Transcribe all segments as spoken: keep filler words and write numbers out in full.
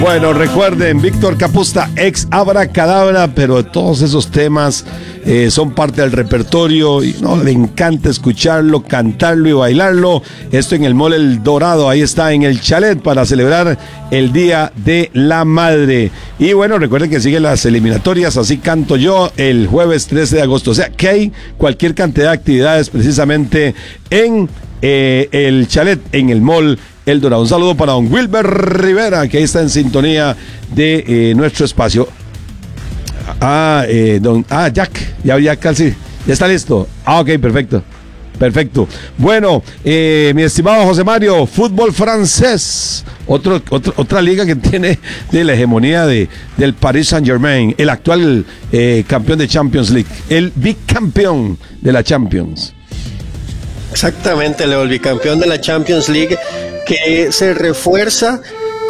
Bueno, recuerden, Víctor Capusta, ex Abracadabra, pero todos esos temas eh, son parte del repertorio y no le encanta escucharlo, cantarlo y bailarlo. Esto en el Mall El Dorado, ahí está en el chalet para celebrar el Día de la Madre. Y bueno, recuerden que siguen las eliminatorias, así canto yo, el jueves trece de agosto. O sea que hay cualquier cantidad de actividades precisamente en eh, el chalet, en el Mall El Dorado. Un saludo para don Wilber Rivera, que ahí está en sintonía de eh, nuestro espacio. Ah, eh, don, ah, Jack, ya, ya casi, ya está listo. Ah, ok, perfecto, perfecto. Bueno, eh, mi estimado José Mario, fútbol francés, otro, otro, otra liga que tiene de la hegemonía de, del Paris Saint-Germain, el actual eh, campeón de Champions League, el bicampeón de la Champions. Exactamente, Leo, el bicampeón de la Champions League, que se refuerza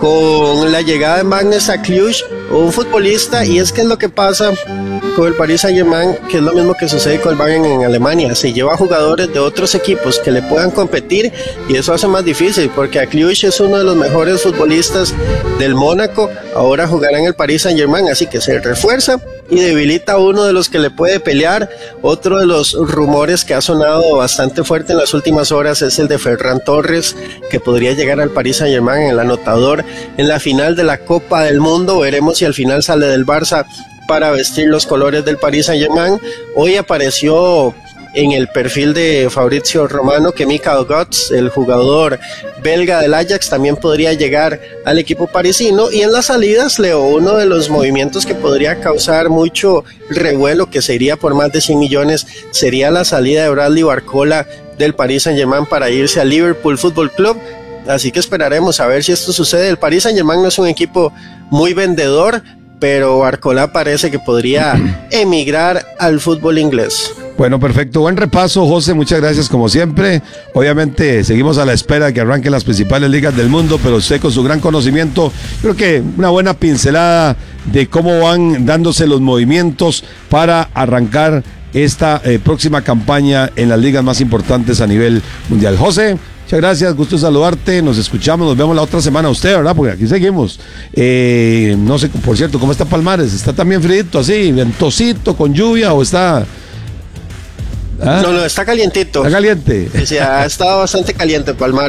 con la llegada de Magnus a Cluj, un futbolista, y es que es lo que pasa con el Paris Saint-Germain, que es lo mismo que sucede con el Bayern en Alemania. Se lleva jugadores de otros equipos que le puedan competir y eso hace más difícil, porque a Cluj es uno de los mejores futbolistas del Mónaco, ahora jugará en el Paris Saint-Germain, así que se refuerza y debilita a uno de los que le puede pelear. Otro de los rumores que ha sonado bastante fuerte en las últimas horas es el de Ferran Torres, que podría llegar al Paris Saint-Germain en el anotador en la final de la Copa del Mundo. Veremos si al final sale del Barça para vestir los colores del Paris Saint-Germain. Hoy apareció en el perfil de Fabrizio Romano que Michael Götze, el jugador belga del Ajax, también podría llegar al equipo parisino. Y en las salidas, Leo, uno de los movimientos que podría causar mucho revuelo, que se iría por más de cien millones, sería la salida de Bradley Barcola del Paris Saint-Germain para irse al Liverpool Football Club. Así que esperaremos a ver si esto sucede. El Paris Saint-Germain no es un equipo muy vendedor, pero Barcola parece que podría emigrar al fútbol inglés. Bueno, perfecto. Buen repaso, José. Muchas gracias, como siempre. Obviamente, seguimos a la espera de que arranquen las principales ligas del mundo, pero usted con su gran conocimiento, creo que una buena pincelada de cómo van dándose los movimientos para arrancar esta eh, próxima campaña en las ligas más importantes a nivel mundial. José, muchas gracias, gusto saludarte, nos escuchamos, nos vemos la otra semana. Usted, ¿verdad? Porque aquí seguimos. Eh, no sé, por cierto, ¿cómo está Palmares? ¿Está también frío, así, ventosito, con lluvia o está...? ¿Ah? No, no, está calientito. Está caliente. Sí, ha estado bastante caliente Palmares.